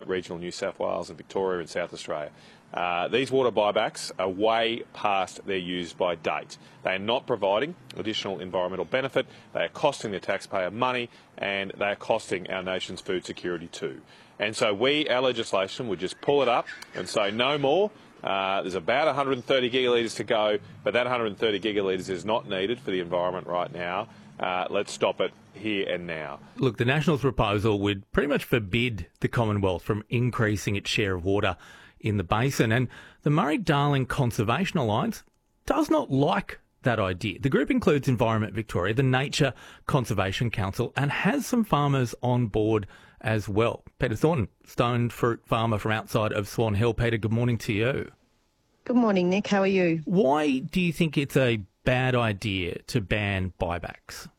regional New South Wales and Victoria and South Australia. These water buybacks are way past their use by date. They are not providing additional environmental benefit, they are costing the taxpayer money, and they are costing our nation's food security too. And so our legislation would just pull it up and say no more. There's about 130 gigalitres to go, but that 130 gigalitres is not needed for the environment right now. Let's stop it here and now. Look, the Nationals' proposal would pretty much forbid the Commonwealth from increasing its share of water in the basin, and the Murray-Darling Conservation Alliance does not like that idea. The group includes Environment Victoria, the Nature Conservation Council, and has some farmers on board as well. Peter Thornton, stone fruit farmer from outside of Swan Hill. Peter, good morning to you. Good morning, Nick. How are you? Why do you think it's a bad idea to ban buybacks?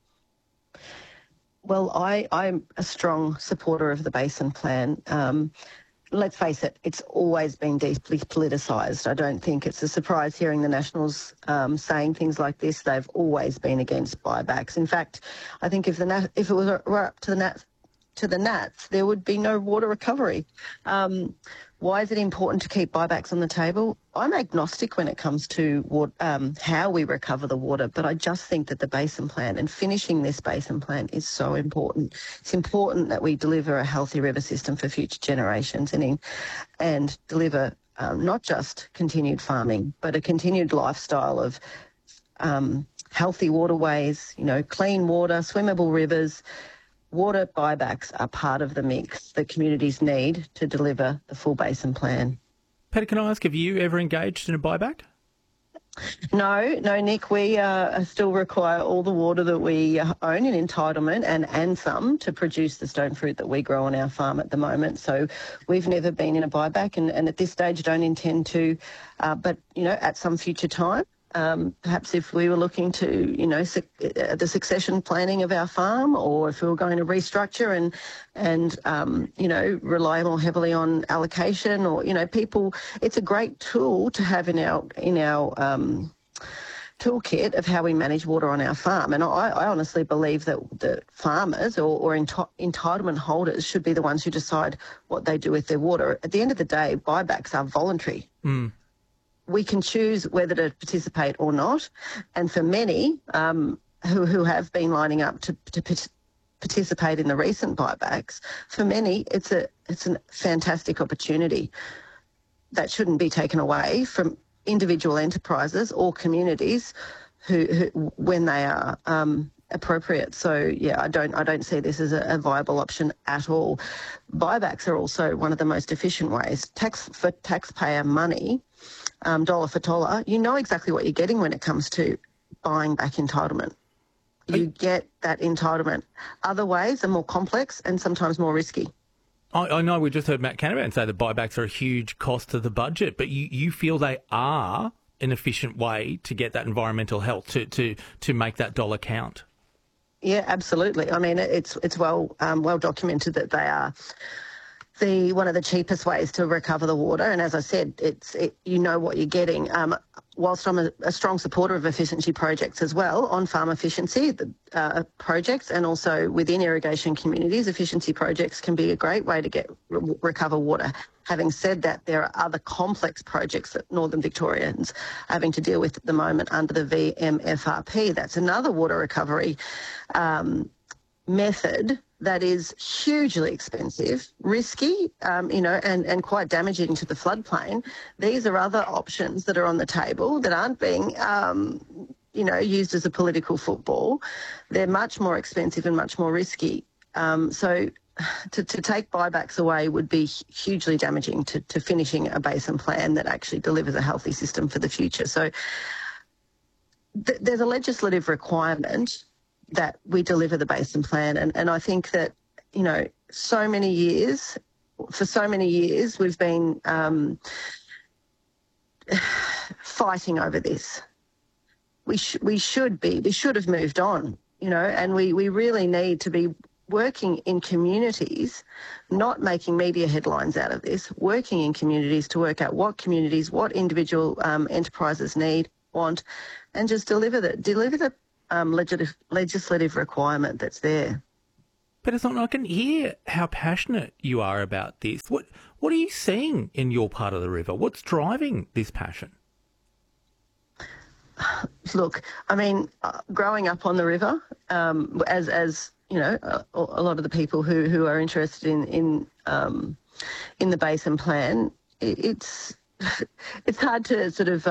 Well, I'm a strong supporter of the Basin Plan. Let's face it, it's always been deeply politicised. I don't think it's a surprise hearing the Nationals saying things like this. They've always been against buybacks. In fact, I think if it were up to the Nats, there would be no water recovery. Why is it important to keep buybacks on the table? I'm agnostic when it comes to how we recover the water, but I just think that the Basin Plan and finishing this Basin Plan is so important. It's important that we deliver a healthy river system for future generations and deliver not just continued farming, but a continued lifestyle of healthy waterways, clean water, swimmable rivers. Water buybacks are part of the mix that communities need to deliver the full Basin Plan. Peter, can I ask, have you ever engaged in a buyback? No, Nick. We still require all the water that we own in entitlement and some to produce the stone fruit that we grow on our farm at the moment. So we've never been in a buyback and at this stage don't intend to, but, at some future time. Perhaps if we were looking to, the succession planning of our farm, or if we were going to restructure and rely more heavily on allocation, or people, it's a great tool to have in our toolkit of how we manage water on our farm. And I honestly believe that the farmers or entitlement holders should be the ones who decide what they do with their water. At the end of the day, buybacks are voluntary. Mm. We can choose whether to participate or not. And for many who have been lining up to participate in the recent buybacks, for many it's a fantastic opportunity that shouldn't be taken away from individual enterprises or communities who when they are appropriate. So yeah, I don't see this as a viable option at all. Buybacks are also one of the most efficient ways. Taxpayer money. Dollar for dollar, you know exactly what you're getting when it comes to buying back entitlement. You get that entitlement. Other ways are more complex and sometimes more risky. I know we just heard Matt Canavan say that buybacks are a huge cost to the budget, but you feel they are an efficient way to get that environmental health, to make that dollar count. Yeah, absolutely. I mean, it's well documented that they are one of the cheapest ways to recover the water. And as I said, you know what you're getting. Whilst I'm a strong supporter of efficiency projects as well, on-farm efficiency projects, and also within irrigation communities, efficiency projects can be a great way to recover water. Having said that, there are other complex projects that Northern Victorians are having to deal with at the moment under the VMFRP. That's another water recovery method that is hugely expensive, risky, and quite damaging to the floodplain. These are other options that are on the table that aren't being, used as a political football. They're much more expensive and much more risky. So to take buybacks away would be hugely damaging to finishing a Basin Plan that actually delivers a healthy system for the future. So there's a legislative requirement that we deliver the Basin Plan. And I think that, for so many years, we've been fighting over this. We should have moved on, and we really need to be working in communities, not making media headlines out of this, working in communities to work out what individual enterprises want, and just deliver the legislative requirement that's there. Peter Thornton, I can hear how passionate you are about this. What are you seeing in your part of the river? What's driving this passion? Look, I mean, growing up on the river, as you know, a lot of the people who are interested in the basin plan, it's hard to sort of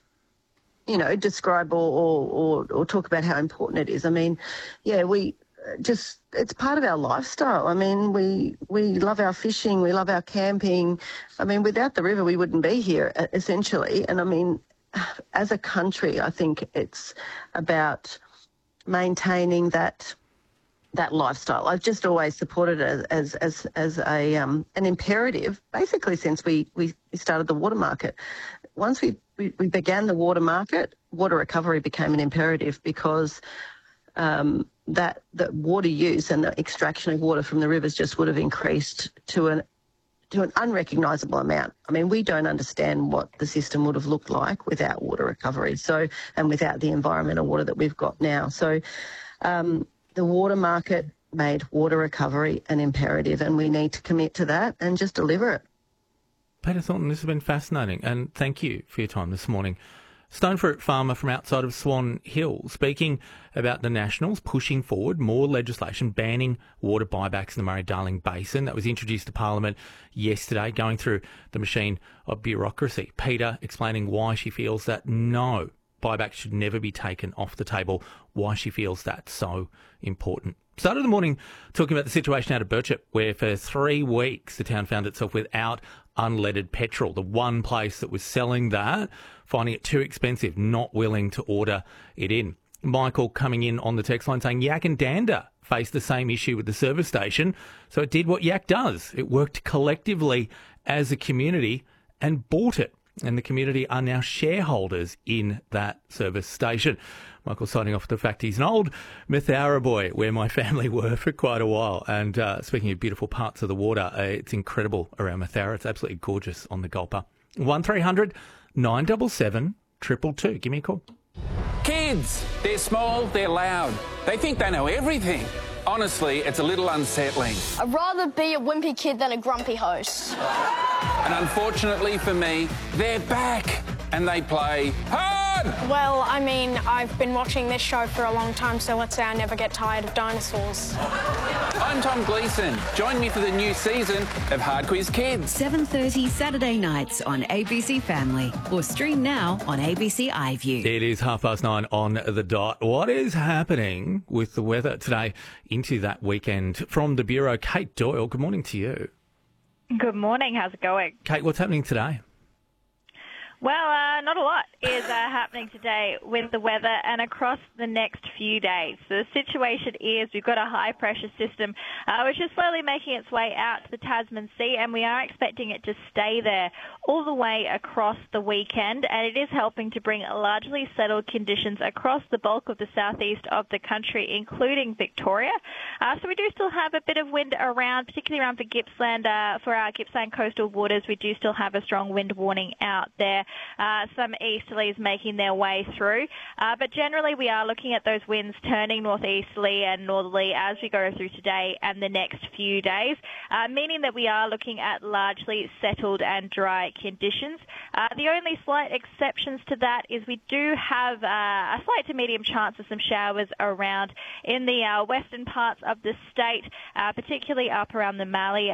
describe or talk about how important it is. I mean, yeah, it's part of our lifestyle. I mean, we love our fishing, we love our camping. I mean, without the river, we wouldn't be here, essentially. And I mean, as a country, I think it's about maintaining that lifestyle. I've just always supported it as an imperative, basically since we started the water market. Once we began the water market, water recovery became an imperative because that water use and the extraction of water from the rivers just would have increased to an unrecognisable amount. I mean, we don't understand what the system would have looked like without water recovery, and without the environmental water that we've got now. So the water market made water recovery an imperative, and we need to commit to that and just deliver it. Peter Thornton, this has been fascinating, and thank you for your time this morning. Stone fruit farmer from outside of Swan Hill, speaking about the Nationals pushing forward more legislation banning water buybacks in the Murray-Darling Basin. That was introduced to Parliament yesterday, going through the machine of bureaucracy. Peter explaining why she feels that no buyback should never be taken off the table, why she feels that's so important. Started the morning talking about the situation out of Birchip, where for 3 weeks the town found itself without unleaded petrol. The one place that was selling that, finding it too expensive, not willing to order it in. Michael coming in on the text line saying Yak and Danda faced the same issue with the service station, so it did what Yak does. It worked collectively as a community and bought it. And the community are now shareholders in that service station. Michael signing off with the fact he's an old Mathara boy, where my family were for quite a while. And speaking of beautiful parts of the water, it's incredible around Mathara. It's absolutely gorgeous on the Gulper. 1300 977 222. Give me a call. Kids, they're small, they're loud. They think they know everything. Honestly, it's a little unsettling. I'd rather be a wimpy kid than a grumpy host. And unfortunately for me, they're back and they play hard! Well, I mean, I've been watching this show for a long time, so let's say I never get tired of dinosaurs. I'm Tom Gleeson. Join me for the new season of Hard Quiz Kids. 7:30 Saturday nights on ABC Family, or stream now on ABC iView. It is 9:30 on the dot. What is happening with the weather today into that weekend? From the Bureau, Kate Doyle, good morning to you. Good morning. How's it going? Kate, what's happening today? Well, not a lot is happening today with the weather and across the next few days. So the situation is we've got a high-pressure system which is slowly making its way out to the Tasman Sea, and we are expecting it to stay there all the way across the weekend, and it is helping to bring largely settled conditions across the bulk of the southeast of the country, including Victoria. So we do still have a bit of wind around, particularly around for Gippsland. For our Gippsland coastal waters, we do still have a strong wind warning out there. Some easterlies making their way through. But generally, we are looking at those winds turning northeasterly and northerly as we go through today and the next few days, meaning that we are looking at largely settled and dry conditions. The only slight exceptions to that is we do have a slight to medium chance of some showers around in the western parts of the state, particularly up around the Mallee.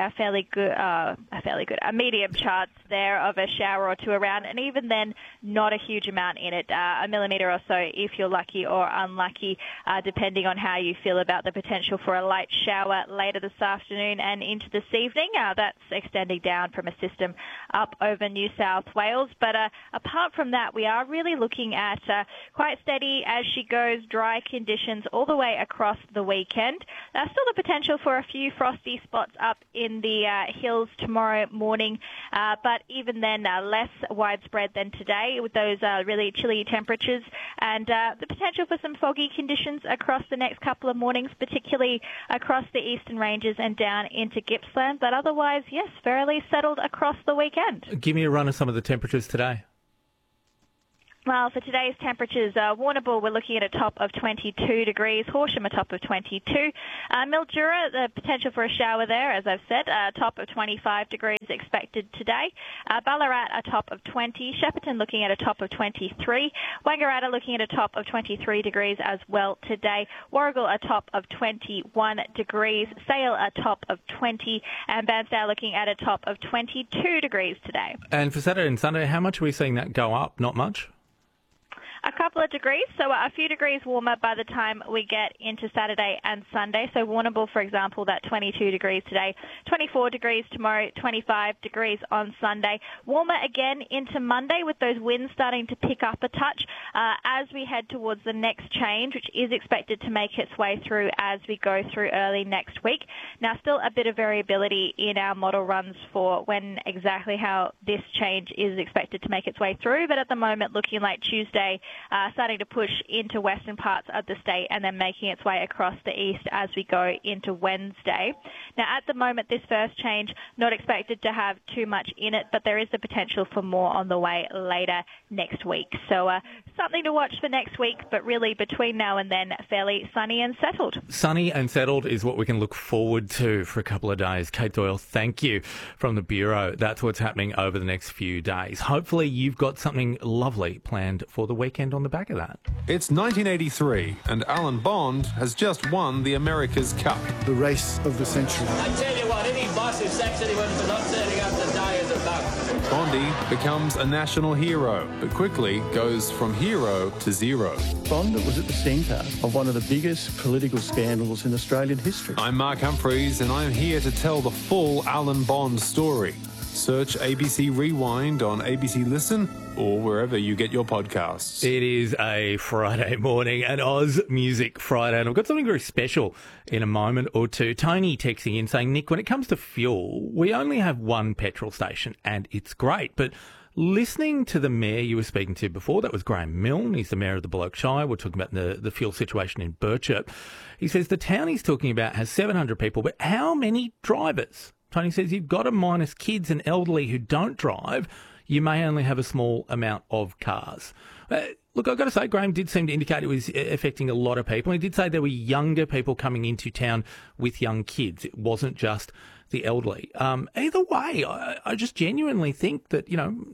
A medium chance there of a shower or two around, and even then, not a huge amount in it, a millimetre or so if you're lucky or unlucky, depending on how you feel about the potential for a light shower later this afternoon and into this evening. That's extending down from a system up over New South Wales. But apart from that, we are really looking at quite steady as she goes, dry conditions all the way across the weekend. Still the potential for a few frosty spots up in the hills tomorrow morning, but even then less widespread than today with those really chilly temperatures, and the potential for some foggy conditions across the next couple of mornings, particularly across the eastern ranges and down into Gippsland. But otherwise, yes, fairly settled across the weekend. Give me a run of some of the temperatures today. Well, for today's temperatures, Warrnambool, we're looking at a top of 22 degrees. Horsham, a top of 22. Mildura, the potential for a shower there, as I've said, a top of 25 degrees expected today. Ballarat, a top of 20. Shepparton looking at a top of 23. Wangaratta looking at a top of 23 degrees as well today. Warragul, a top of 21 degrees. Sale, a top of 20. And Bairnsdale looking at a top of 22 degrees today. And for Saturday and Sunday, how much are we seeing that go up? Not much? A couple of degrees, so a few degrees warmer by the time we get into Saturday and Sunday. So Warrnambool, for example, that 22 degrees today, 24 degrees tomorrow, 25 degrees on Sunday. Warmer again into Monday with those winds starting to pick up a touch as we head towards the next change, which is expected to make its way through as we go through early next week. Now, still a bit of variability in our model runs for when exactly how this change is expected to make its way through, but at the moment looking like Tuesday, starting to push into western parts of the state and then making its way across the east as we go into Wednesday. Now, at the moment, this first change not expected to have too much in it, but there is the potential for more on the way later next week. So something to watch for next week, but really between now and then, fairly sunny and settled. Sunny and settled is what we can look forward to for a couple of days. Kate Doyle, thank you from the Bureau. That's what's happening over the next few days. Hopefully you've got something lovely planned for the weekend on the back of that. It's 1983 and Alan Bond has just won the America's Cup. The race of the century. I tell you what, any boss who sacks anyone for not turning up to die is a bug. Bondy becomes a national hero, but quickly goes from hero to zero. Bond was at the centre of one of the biggest political scandals in Australian history. I'm Mark Humphreys and I'm here to tell the full Alan Bond story. Search ABC Rewind on ABC Listen or wherever you get your podcasts. It is a Friday morning, an Oz Music Friday, and I've got something very special in a moment or two. Tony texting in saying, Nick, when it comes to fuel, we only have one petrol station and it's great, but listening to the mayor you were speaking to before, that was Graham Milne. He's the mayor of the Bullock Shire. We're talking about the fuel situation in Birchip. He says the town he's talking about has 700 people, but how many drivers? Tony says you've got to minus kids and elderly who don't drive. You may only have a small amount of cars. Look, I've got to say, Graham did seem to indicate it was affecting a lot of people. He did say there were younger people coming into town with young kids. It wasn't just the elderly. Either way, I just genuinely think that,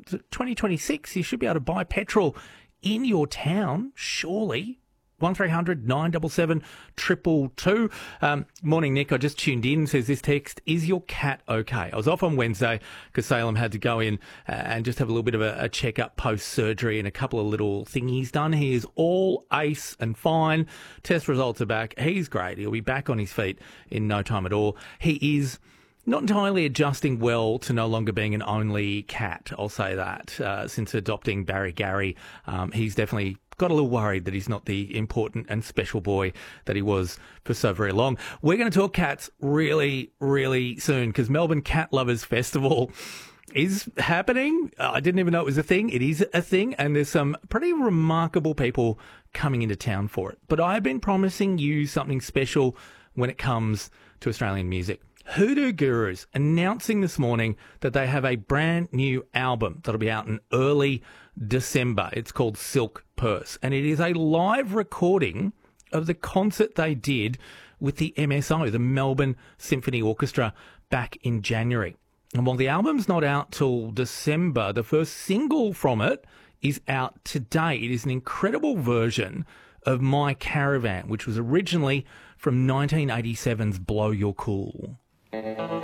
2026, you should be able to buy petrol in your town, surely. 1300 977 222. Morning, Nick. I just tuned in. Says this text, is your cat okay? I was off on Wednesday because Salem had to go in and just have a little bit of a check-up post-surgery and a couple of little thingies done. He is all ace and fine. Test results are back. He's great. He'll be back on his feet in no time at all. He is not entirely adjusting well to no longer being an only cat, I'll say that. Since adopting Barry Gary, he's definitely got a little worried that he's not the important and special boy that he was for so very long. We're going to talk cats really, really soon because Melbourne Cat Lovers Festival is happening. I didn't even know it was a thing. It is a thing, and there's some pretty remarkable people coming into town for it. But I've been promising you something special when it comes to Australian music. Hoodoo Gurus announcing this morning that they have a brand new album that'll be out in early December. It's called Silk Purse, and it is a live recording of the concert they did with the MSO, the Melbourne Symphony Orchestra, back in January. And while the album's not out till December, the first single from it is out today. It is an incredible version of My Caravan, which was originally from 1987's Blow Your Cool.